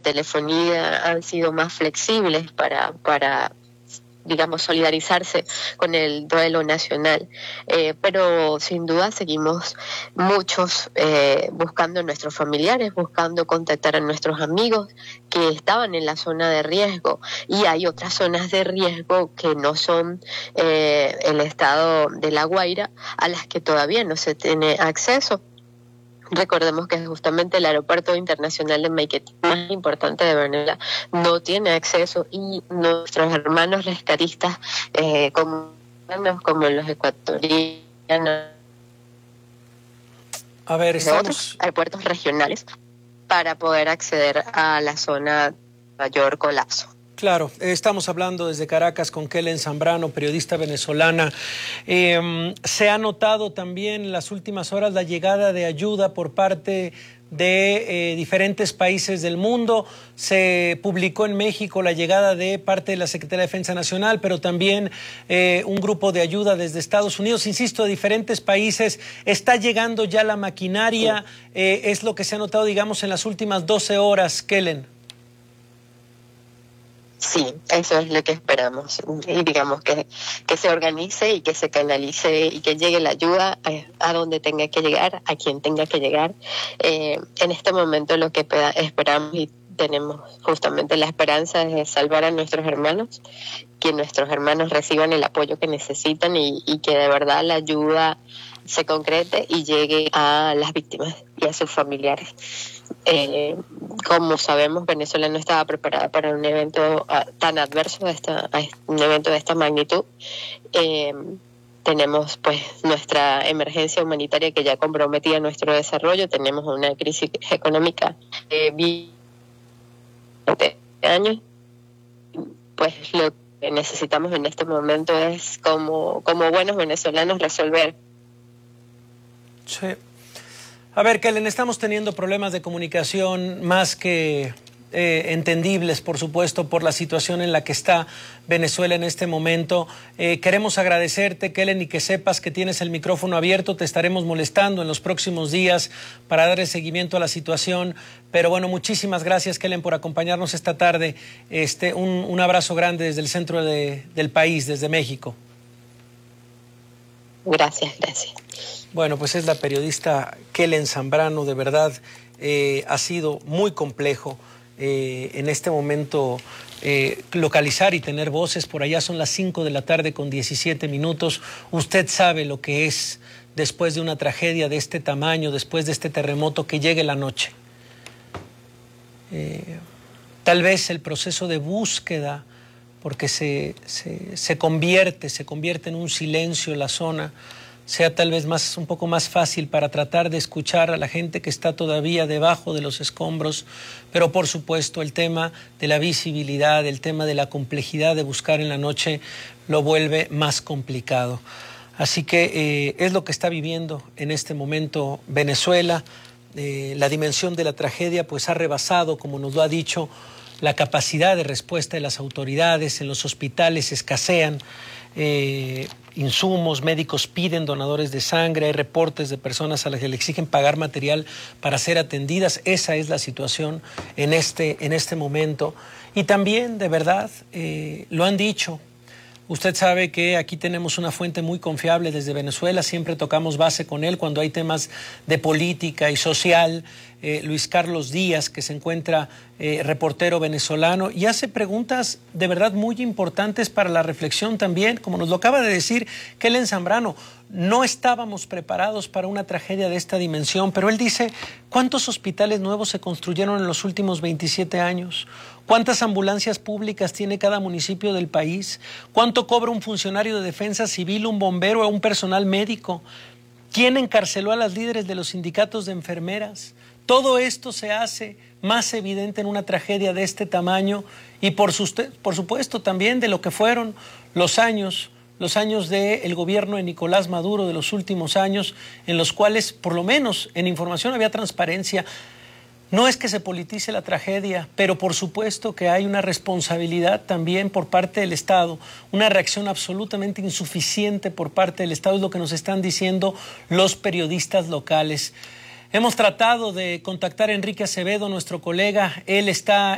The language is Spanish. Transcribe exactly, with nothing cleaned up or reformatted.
telefonía han sido más flexibles para, para digamos, solidarizarse con el duelo nacional. Eh, pero sin duda seguimos muchos eh, buscando a nuestros familiares, buscando contactar a nuestros amigos que estaban en la zona de riesgo, y hay otras zonas de riesgo que no son eh, el estado de La Guaira, a las que todavía no se tiene acceso. Recordemos que justamente el aeropuerto internacional de Maiquetía, más importante de Venezuela, no tiene acceso, y nuestros hermanos rescatistas, eh, como, como los ecuatorianos, a ver, estamos... de otros aeropuertos regionales, para poder acceder a la zona de mayor colapso. Claro, estamos hablando desde Caracas con Kellen Zambrano, periodista venezolana. Eh, se ha notado también en las últimas horas la llegada de ayuda por parte de eh, diferentes países del mundo. Se publicó en México la llegada de parte de la Secretaría de Defensa Nacional, pero también eh, un grupo de ayuda desde Estados Unidos, insisto, de diferentes países. Está llegando ya la maquinaria, eh, es lo que se ha notado, digamos, en las últimas doce horas, Kellen. Sí, eso es lo que esperamos, y digamos que, que se organice y que se canalice y que llegue la ayuda a, a donde tenga que llegar, a quien tenga que llegar. Eh, en este momento lo que esperamos y tenemos justamente la esperanza de salvar a nuestros hermanos, que nuestros hermanos reciban el apoyo que necesitan, y, y que de verdad la ayuda se concrete y llegue a las víctimas y a sus familiares. Eh, como sabemos, Venezuela no estaba preparada para un evento uh, tan adverso, de esta, un evento de esta magnitud. Eh, tenemos pues nuestra emergencia humanitaria que ya comprometía nuestro desarrollo, tenemos una crisis económica de veinte años. Pues lo que necesitamos en este momento es, como, como buenos venezolanos, resolver. Sí. A ver, Kellen, estamos teniendo problemas de comunicación más que eh, entendibles, por supuesto, por la situación en la que está Venezuela en este momento. Eh, queremos agradecerte, Kellen, y que sepas que tienes el micrófono abierto. Te estaremos molestando en los próximos días para darle seguimiento a la situación. Pero bueno, muchísimas gracias, Kellen, por acompañarnos esta tarde. Este, un, un abrazo grande desde el centro de, del país, desde México. Gracias, gracias. Bueno, pues es la periodista Kellen Zambrano. De verdad, eh, ha sido muy complejo eh, en este momento eh, localizar y tener voces. Por allá son las cinco de la tarde con diecisiete minutos. Usted sabe lo que es después de una tragedia de este tamaño, después de este terremoto, que llegue la noche. Eh, tal vez el proceso de búsqueda, porque se, se, se convierte, se convierte en un silencio en la zona, sea tal vez más, un poco más fácil para tratar de escuchar a la gente que está todavía debajo de los escombros, pero por supuesto el tema de la visibilidad, el tema de la complejidad de buscar en la noche lo vuelve más complicado. Así que eh, es lo que está viviendo en este momento Venezuela. Eh, la dimensión de la tragedia pues ha rebasado, como nos lo ha dicho, la capacidad de respuesta de las autoridades. En los hospitales escasean eh, insumos, médicos piden donadores de sangre, hay reportes de personas a las que le exigen pagar material para ser atendidas. Esa es la situación en este, en este momento. Y también, de verdad, eh, lo han dicho. Usted sabe que aquí tenemos una fuente muy confiable desde Venezuela, siempre tocamos base con él cuando hay temas de política y social. Eh, Luis Carlos Díaz, que se encuentra eh, reportero venezolano, y hace preguntas de verdad muy importantes para la reflexión también, como nos lo acaba de decir Kellen Zambrano. No estábamos preparados para una tragedia de esta dimensión, pero él dice, ¿cuántos hospitales nuevos se construyeron en los últimos veintisiete años? ¿Cuántas ambulancias públicas tiene cada municipio del país? ¿Cuánto cobra un funcionario de defensa civil, un bombero o un personal médico? ¿Quién encarceló a las líderes de los sindicatos de enfermeras? Todo esto se hace más evidente en una tragedia de este tamaño y por, por supuesto también de lo que fueron los años, los años del gobierno de Nicolás Maduro, de los últimos años, en los cuales por lo menos en información había transparencia. No es que se politice la tragedia, pero por supuesto que hay una responsabilidad también por parte del Estado, una reacción absolutamente insuficiente por parte del Estado, es lo que nos están diciendo los periodistas locales. Hemos tratado de contactar a Enrique Acevedo, nuestro colega, él está